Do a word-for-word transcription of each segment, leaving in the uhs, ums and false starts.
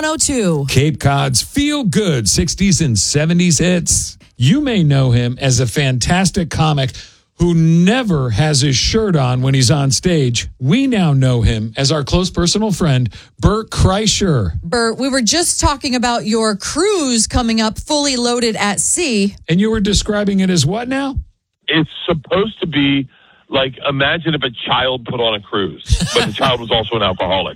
one oh two. Cape Cod's feel-good sixties and seventies hits. You may know him as a fantastic comic who never has his shirt on when he's on stage. We now know him as our close personal friend, Bert Kreischer. Bert, we were just talking about your cruise coming up, Fully Loaded at Sea. And you were describing it as what now? It's supposed to be like, imagine if a child put on a cruise, but the child was also an alcoholic.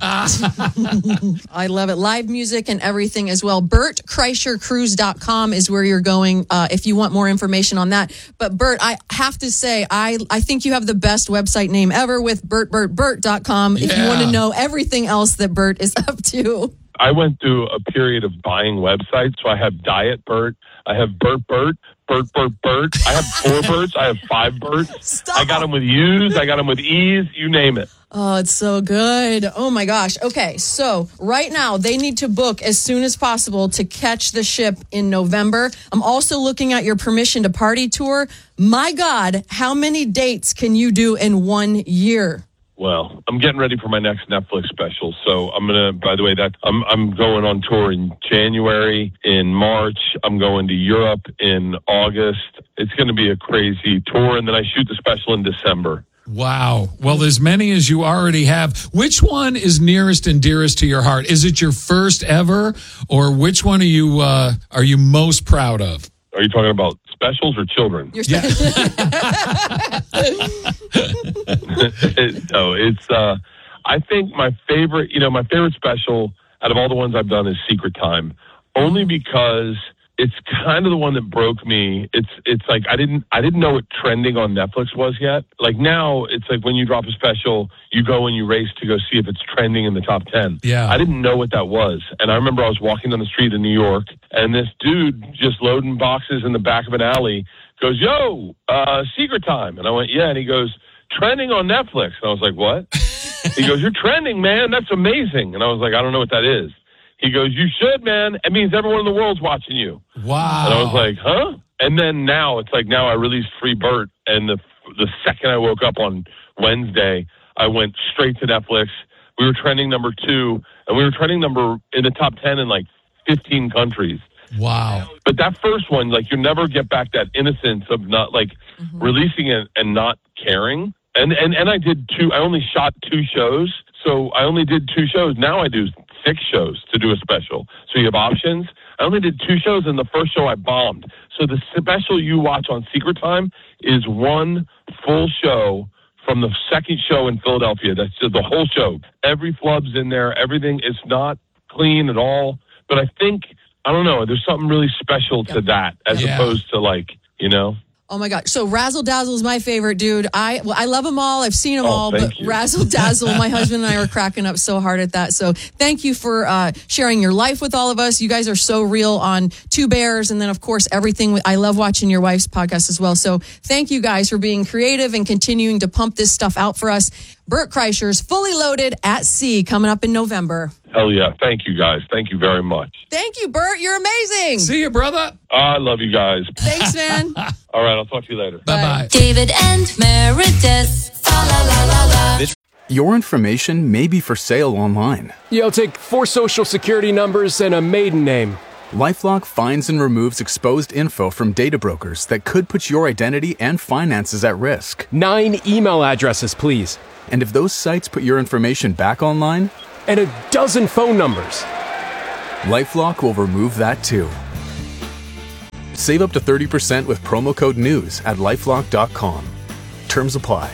I love it. Live music and everything as well. Bert Kreischer Cruise dot com is where you're going uh, if you want more information on that. But Bert, I have to say, I, I think you have the best website name ever with Bert Bert Bert dot com if Yeah. you want to know everything else that Bert is up to. I went through a period of buying websites. So I have Diet Bert. I have Bert Bert, Bert Bert Bert. I have four Berts. I have five Berts. Stop. I got them with U's. I got them with E's. You name it. Oh, it's so good. Oh, my gosh. Okay, so right now they need to book as soon as possible to catch the ship in November. I'm also looking at your Permission to Party tour. My God, how many dates can you do in one year? Well, I'm getting ready for my next Netflix special. So I'm going to, by the way, that I'm I'm going on tour in January, in March. I'm going to Europe in August. It's going to be a crazy tour. And then I shoot the special in December. Wow. Well, as many as you already have. Which one is nearest and dearest to your heart? Is it your first ever, or which one are you uh, are you most proud of? Are you talking about specials or children? You're Yeah. No, it's, uh, I think my favorite, you know, my favorite special out of all the ones I've done is Secret Time, only because it's kind of the one that broke me. It's, it's like, I didn't, I didn't know what trending on Netflix was yet. Like now it's like when you drop a special, you go and you race to go see if it's trending in the top ten. Yeah. I didn't know what that was. And I remember I was walking down the street in New York and this dude just loading boxes in the back of an alley goes, yo, uh, Secret Time. And I went, yeah. And he goes, trending on Netflix. And I was like, what? He goes, you're trending, man. That's amazing. And I was like, I don't know what that is. He goes, you should, man. It means everyone in the world's watching you. Wow. And I was like, huh? And then now it's like, now I released Free Bert. And the the second I woke up on Wednesday, I went straight to Netflix. We were trending number two, and we were trending number in the top ten in like fifteen countries. Wow. But that first one, like, you never get back that innocence of not like mm-hmm. releasing it and not caring. And, and and I did two, I only shot two shows. So I only did two shows. Now I do six shows to do a special. So you have options. I only did two shows, and the first show I bombed. So the special you watch on Secret Time is one full show from the second show in Philadelphia. That's the whole show. Every flub's in there. Everything is not clean at all. But I think, I don't know, there's something really special to that as Yeah. opposed to like, you know. Oh my God. So Razzle Dazzle is my favorite, dude. I well, I love them all. I've seen them Oh, all, but thank you. Razzle Dazzle, my husband and I were cracking up so hard at that. So thank you for uh, sharing your life with all of us. You guys are so real on Two Bears. And then, of course, everything. I love watching your wife's podcast as well. So thank you guys for being creative and continuing to pump this stuff out for us. Bert Kreischer's Fully Loaded at Sea coming up in November. Hell yeah. Thank you, guys. Thank you very much. Thank you, Bert. You're amazing. See you, brother. I love you guys. Thanks, man. All right. I'll talk to you later. Bye-bye. David and Meredith. Fa la la la la. Your information may be for sale online. You'll take four social security numbers and a maiden name. LifeLock finds and removes exposed info from data brokers that could put your identity and finances at risk. Nine email addresses, please. And if those sites put your information back online, And a dozen phone numbers. LifeLock will remove that too. Save up to thirty percent with promo code NEWS at lifelock dot com. Terms apply.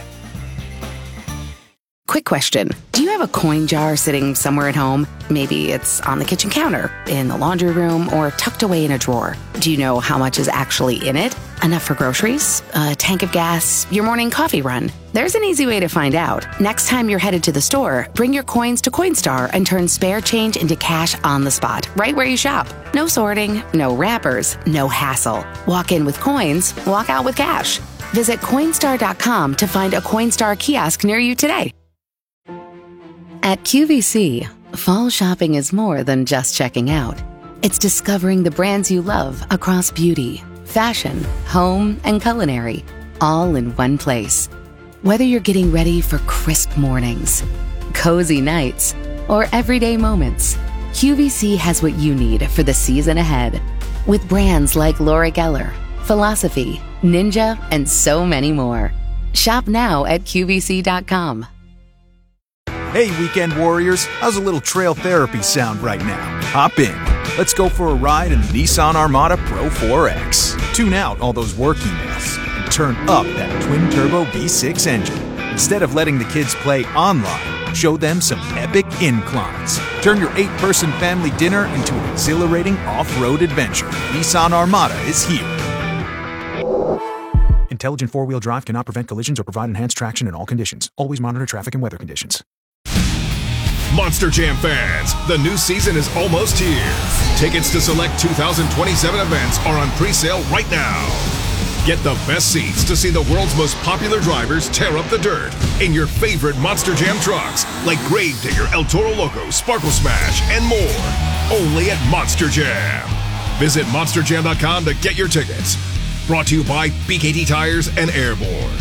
Quick question. Do you have a coin jar sitting somewhere at home? Maybe it's on the kitchen counter, in the laundry room, or tucked away in a drawer. Do you know how much is actually in it? Enough for groceries? A tank of gas? Your morning coffee run? There's an easy way to find out. Next time you're headed to the store, bring your coins to Coinstar and turn spare change into cash on the spot, right where you shop. No sorting, no wrappers, no hassle. Walk in with coins, walk out with cash. Visit Coinstar dot com to find a Coinstar kiosk near you today. At Q V C, fall shopping is more than just checking out. It's discovering the brands you love across beauty, fashion, home, and culinary, all in one place. Whether you're getting ready for crisp mornings, cozy nights, or everyday moments, Q V C has what you need for the season ahead. With brands like Laura Geller, Philosophy, Ninja, and so many more. Shop now at Q V C dot com. Hey, weekend warriors, how's a little trail therapy sound right now? Hop in. Let's go for a ride in the Nissan Armada Pro four X. Tune out all those work emails and turn up that twin-turbo V six engine. Instead of letting the kids play online, show them some epic inclines. Turn your eight-person family dinner into an exhilarating off-road adventure. Nissan Armada is here. Intelligent four-wheel drive cannot prevent collisions or provide enhanced traction in all conditions. Always monitor traffic and weather conditions. Monster Jam fans, the new season is almost here. Tickets to select two thousand twenty-seven events are on pre-sale right now. Get the best seats to see the world's most popular drivers tear up the dirt in your favorite Monster Jam trucks, like Gravedigger, El Toro Loco, Sparkle Smash, and more. Only at Monster Jam. Visit monster jam dot com to get your tickets. Brought to you by B K T Tires and Airborne.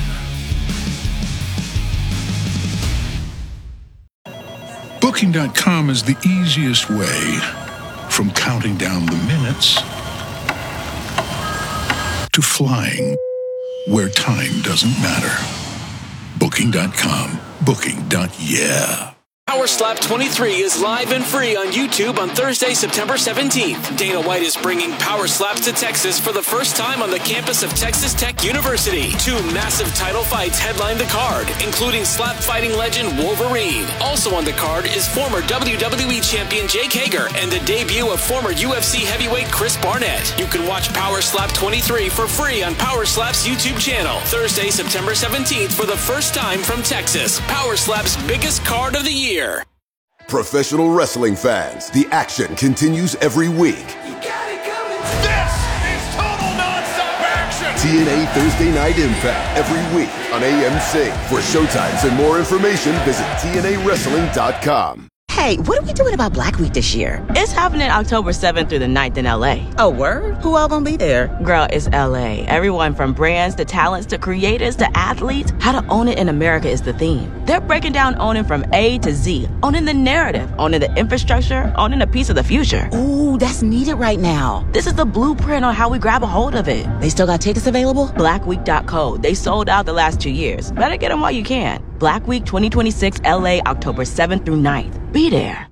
Booking dot com is the easiest way from counting down the minutes to flying where time doesn't matter. Booking dot com. Booking. Yeah. Power Slap twenty-three is live and free on YouTube on Thursday, September seventeenth. Dana White is bringing Power Slaps to Texas for the first time on the campus of Texas Tech University. Two massive title fights headline the card, including slap fighting legend Wolverine. Also on the card is former W W E champion Jake Hager and the debut of former U F C heavyweight Chris Barnett. You can watch Power Slap twenty-three for free on Power Slap's YouTube channel. Thursday, September seventeenth for the first time from Texas. Power Slap's biggest card of the year. Professional wrestling fans, the action continues every week. You got it coming. This is total nonstop action. T N A Thursday Night Impact every week on A M C. For showtimes and more information, visit T N A wrestling dot com. Hey, what are we doing about Black Week this year? It's happening October seventh through the ninth in L A. Oh, word? Who all gonna be there? Girl, it's L A. Everyone from brands to talents to creators to athletes. How to own it in America is the theme. They're breaking down owning from A to Z. Owning the narrative, owning the infrastructure, owning a piece of the future. Ooh, that's needed right now. This is the blueprint on how we grab a hold of it. They still got tickets available? black week dot co. They sold out the last two years. Better get them while you can. Black Week twenty twenty-six L A, October seventh through ninth. Be there.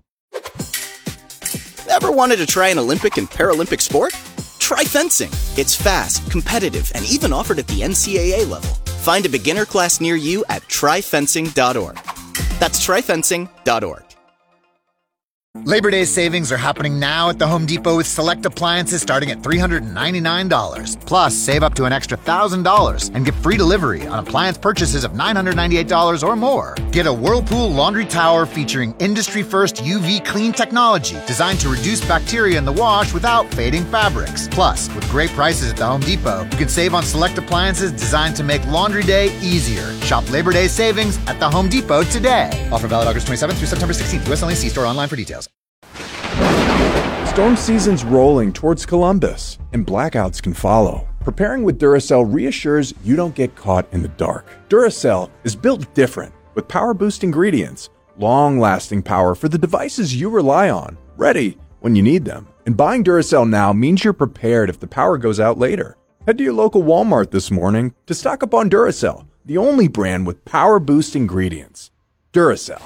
Ever wanted to try an Olympic and Paralympic sport? Try fencing. It's fast, competitive, and even offered at the N C A A level. Find a beginner class near you at try fencing dot org. That's try fencing dot org. Labor Day savings are happening now at the Home Depot with select appliances starting at three hundred ninety-nine dollars. Plus, save up to an extra one thousand dollars and get free delivery on appliance purchases of nine hundred ninety-eight dollars or more. Get a Whirlpool laundry tower featuring industry-first U V clean technology designed to reduce bacteria in the wash without fading fabrics. Plus, with great prices at the Home Depot, you can save on select appliances designed to make laundry day easier. Shop Labor Day savings at the Home Depot today. Offer valid August twenty-seventh through September sixteenth. U S only. See store online for details. Storm season's rolling towards Columbus, and blackouts can follow. Preparing with Duracell reassures you don't get caught in the dark. Duracell is built different, with power-boost ingredients, long-lasting power for the devices you rely on, ready when you need them. And buying Duracell now means you're prepared if the power goes out later. Head to your local Walmart this morning to stock up on Duracell, the only brand with power-boost ingredients. Duracell.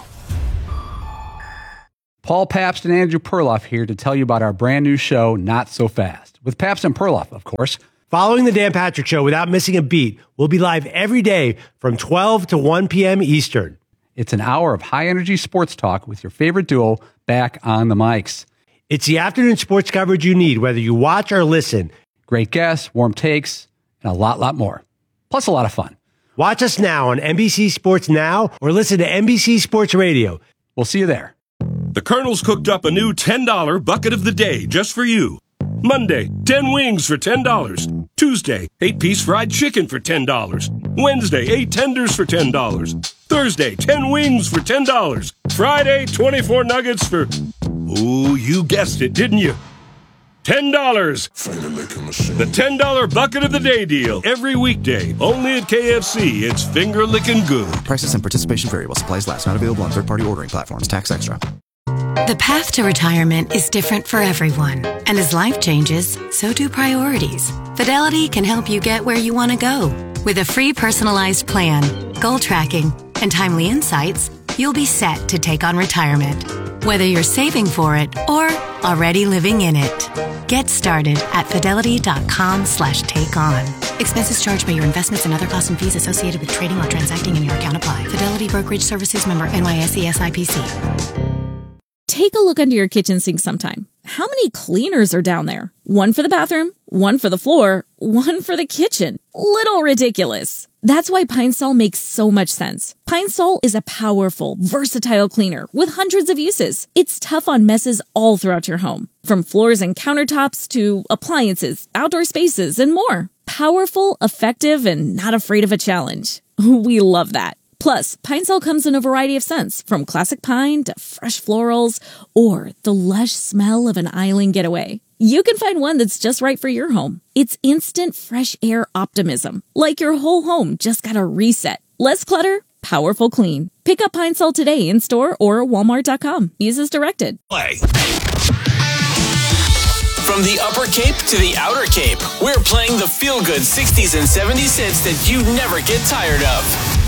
Paul Pabst and Andrew Perloff here to tell you about our brand new show, Not So Fast, with Pabst and Perloff, of course. Following the Dan Patrick Show without missing a beat, we'll be live every day from twelve to one p.m. Eastern. It's an hour of high-energy sports talk with your favorite duo back on the mics. It's the afternoon sports coverage you need, whether you watch or listen. Great guests, warm takes, and a lot, lot more. Plus a lot of fun. Watch us now on N B C Sports Now or listen to N B C Sports Radio. We'll see you there. The Colonel's cooked up a new ten dollar bucket of the day just for you. Monday, ten wings for ten dollars. Tuesday, eight piece fried chicken for ten dollars. Wednesday, eight tenders for ten dollars. Thursday, ten wings for ten dollars. Friday, twenty-four nuggets for... Ooh, you guessed it, didn't you? ten dollars. The ten dollar bucket of the day deal. Every weekday. Only at K F C. It's finger licking good. Prices and participation vary while supplies last. Not available on third-party ordering platforms. Tax extra. The path to retirement is different for everyone. And as life changes, so do priorities. Fidelity can help you get where you want to go. With a free personalized plan, goal tracking, and timely insights, you'll be set to take on retirement. Whether you're saving for it or already living in it. Get started at fidelity.com slash take on. Expenses charged by your investments and other costs and fees associated with trading or transacting in your account apply. Fidelity Brokerage Services, member N Y S E S I P C. Take a look under your kitchen sink sometime. How many cleaners are down there? One for the bathroom, one for the floor, one for the kitchen. Little ridiculous. That's why Pine Sol makes so much sense. Pine Sol is a powerful, versatile cleaner with hundreds of uses. It's tough on messes all throughout your home, from floors and countertops to appliances, outdoor spaces, and more. Powerful, effective, and not afraid of a challenge. We love that. Plus, Pine Sol comes in a variety of scents, from classic pine to fresh florals or the lush smell of an island getaway. You can find one that's just right for your home. It's instant fresh air optimism, like your whole home just got a reset. Less clutter, powerful clean. Pick up Pine Sol today in store or walmart dot com. Use as directed. Play. From the Upper Cape to the Outer Cape, we're playing the feel-good sixties and seventies hits that you never get tired of.